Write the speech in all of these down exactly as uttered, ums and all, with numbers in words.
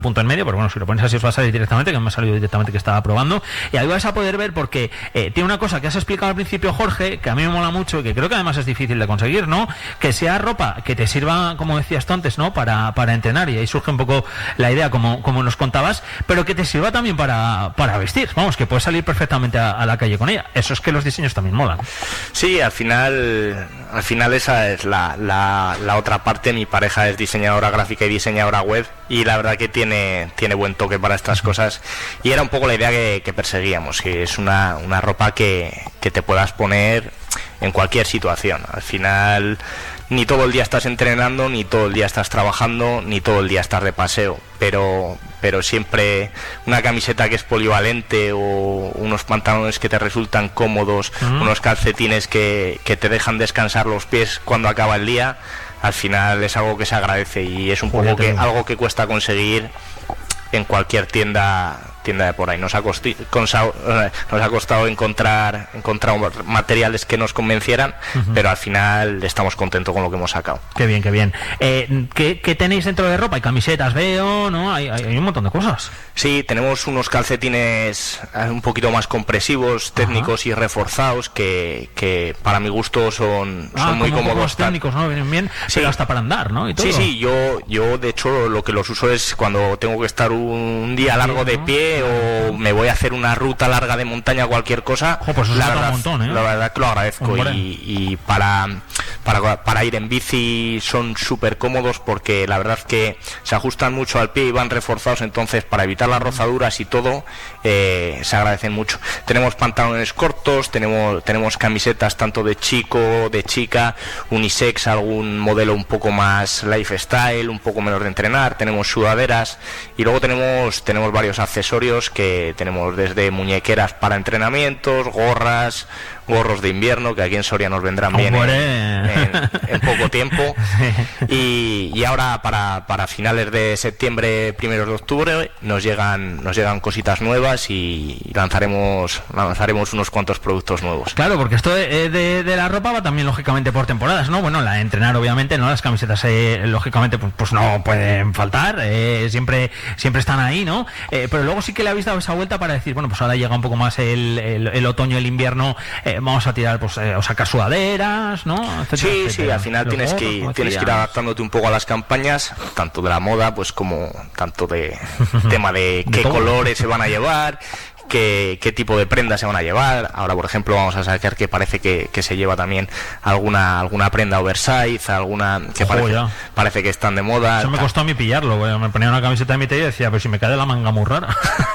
punto en medio, pero bueno, si lo pones así os va a salir directamente, que me ha salido directamente que estaba probando, y ahí vais a poder ver porque eh, tiene una cosa que has explicado al principio, Jorge, que a mí me mola mucho y que creo que además es difícil de conseguir, ¿no? Que sea ropa que te sirva, como decías tú antes, ¿no? Para, para entrenar, y ahí surge un poco la idea, como, como nos contabas, pero que te sirva también para, para vestir, vamos, que puedes salir perfectamente a, a la calle con ella. Eso es que los diseños también molan. Sí, al final, al final esa es la, la, la otra parte. Mi pareja es diseñadora gráfica y diseñadora web, y la verdad que tiene tiene buen toque para estas cosas, y era un poco la idea que, que perseguíamos, que es una, una ropa que, que te puedas poner en cualquier situación. Al final ni todo el día estás entrenando, ni todo el día estás trabajando, ni todo el día estás de paseo, pero pero siempre una camiseta que es polivalente, o unos pantalones que te resultan cómodos, uh-huh. unos calcetines que, que te dejan descansar los pies cuando acaba el día. Al final es algo que se agradece, y es un poco que algo que cuesta conseguir en cualquier tienda tienda de por ahí. Nos ha, costi, consa, nos ha costado encontrar encontrar materiales que nos convencieran, uh-huh. pero al final estamos contentos con lo que hemos sacado. Qué bien, qué bien. Eh, ¿qué, ¿Qué tenéis dentro de ropa? Hay camisetas, veo, ¿no? Hay, hay, hay un montón de cosas. Sí, tenemos unos calcetines un poquito más compresivos, técnicos, ajá. y reforzados, que, que para mi gusto son, son ah, muy cómodos. Técnicos, ¿no? Vienen bien, sí. Pero hasta para andar, ¿no? Y todo. Sí, sí, yo, yo de hecho lo que los uso es cuando tengo que estar un día largo de pie, o me voy a hacer una ruta larga de montaña, cualquier cosa. Oh, pues eso la, verdad, verdad, un montón, ¿eh? la verdad que lo agradezco, y, y para, para, para ir en bici son súper cómodos, porque la verdad que se ajustan mucho al pie y van reforzados, entonces para evitar las rozaduras y todo, eh, se agradecen mucho. Tenemos pantalones cortos, tenemos, tenemos camisetas tanto de chico, de chica, unisex, algún modelo un poco más lifestyle, un poco menos de entrenar, tenemos sudaderas, y luego tenemos, tenemos varios accesorios que tenemos desde muñequeras para entrenamientos, gorras, gorros de invierno, que aquí en Soria nos vendrán bien en, en, en poco tiempo, y, y ahora para, para finales de septiembre, primeros de octubre, nos llegan nos llegan cositas nuevas, y lanzaremos lanzaremos unos cuantos productos nuevos. Claro, porque esto de, de, de la ropa va también lógicamente por temporadas, ¿no? Bueno, la de entrenar obviamente, ¿no? Las camisetas eh, lógicamente pues, pues no pueden faltar, eh, siempre siempre están ahí, ¿no? Eh, pero luego sí que le habéis dado esa vuelta para decir, bueno, pues ahora llega un poco más el, el, el otoño, el invierno, eh, vamos a tirar, pues, eh, o sacar sudaderas, ¿no? Etcétera, sí, etcétera. sí, al final Los tienes gorros, que tienes que ir adaptándote un poco a las campañas, tanto de la moda, pues como tanto de tema de qué de colores se van a llevar, Qué, qué tipo de prendas se van a llevar. Ahora, por ejemplo, vamos a sacar que parece que, que se lleva también alguna alguna prenda oversize, alguna que Ojo, parece, ya. parece que están de moda. Eso me tal. costó a mí pillarlo, güey. Me ponía una camiseta de mi talla y decía, pero si me cae de la manga muy rara.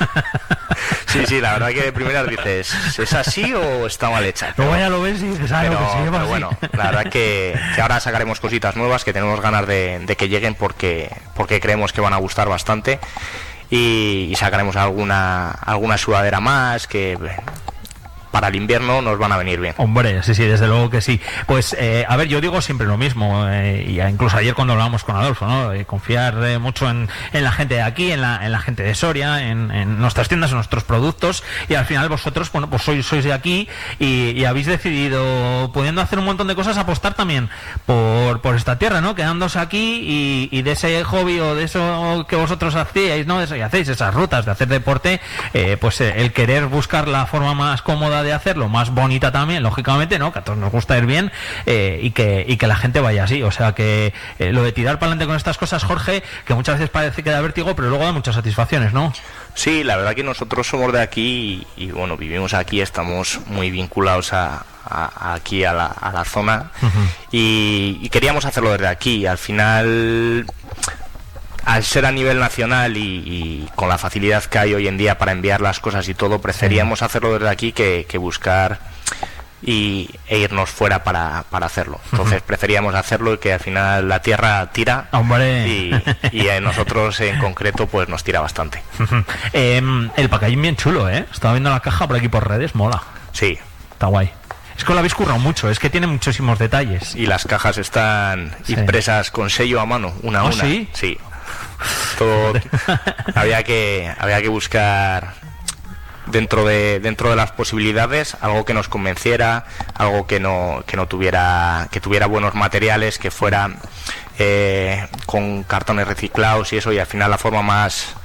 Sí, sí, la verdad que de primeras dices, ¿es así o está mal hecha? Luego pero, ya lo ves y dices, ah, pero, lo que se lleva pero así. bueno, la verdad que, que ahora sacaremos cositas nuevas que tenemos ganas de, de que lleguen, porque porque creemos que van a gustar bastante. Y, y sacaremos alguna alguna sudadera más que para el invierno nos van a venir bien. Hombre, sí, sí, desde luego que sí. Pues, eh, a ver, yo digo siempre lo mismo, eh, y incluso ayer cuando hablábamos con Adolfo, ¿no? Eh, confiar eh, mucho en, en la gente de aquí, en la, en la gente de Soria, en, en nuestras tiendas, en nuestros productos, y al final vosotros, bueno, pues sois, sois de aquí, y, y habéis decidido, pudiendo hacer un montón de cosas, apostar también por, por esta tierra, ¿no? Quedándose aquí, y, y de ese hobby o de eso que vosotros hacíais, ¿no? De eso, y hacéis esas rutas de hacer deporte, eh, pues eh, el querer buscar la forma más cómoda de hacerlo, más bonita también, lógicamente, ¿no? Que a todos nos gusta ir bien, eh, y que y que la gente vaya así, o sea que eh, lo de tirar para adelante con estas cosas, Jorge, que muchas veces parece que da vértigo, pero luego da muchas satisfacciones, ¿no? Sí, la verdad que nosotros somos de aquí y, y bueno, vivimos aquí, estamos muy vinculados a, a, a aquí a la, a la zona, uh-huh. y, y queríamos hacerlo desde aquí. Al final, al ser a nivel nacional y, y con la facilidad que hay hoy en día para enviar las cosas y todo, preferíamos hacerlo desde aquí que, que buscar y, e irnos fuera para, para hacerlo. Entonces preferíamos hacerlo y que al final la tierra tira. ¡Hombre! y, y a nosotros en concreto pues nos tira bastante. eh, el packaging bien chulo, ¿eh? Estaba viendo la caja por aquí por redes, mola. Sí. Está guay. Es que lo habéis currado mucho, es que tiene muchísimos detalles. Y las cajas están sí. impresas con sello a mano, una a ¿Oh, una. sí? Sí. Todo había que había que buscar dentro de dentro de las posibilidades algo que nos convenciera, algo que no que no tuviera que tuviera buenos materiales, que fuera eh, con cartones reciclados y eso, y al final la forma más